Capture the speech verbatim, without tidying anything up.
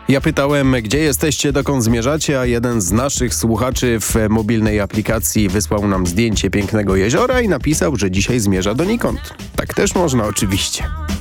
Ja pytałem, gdzie jesteście, dokąd zmierzacie, a jeden z naszych słuchaczy w mobilnej aplikacji wysłał nam zdjęcie pięknego jeziora i napisał, że dzisiaj zmierza donikąd. Tak też można oczywiście.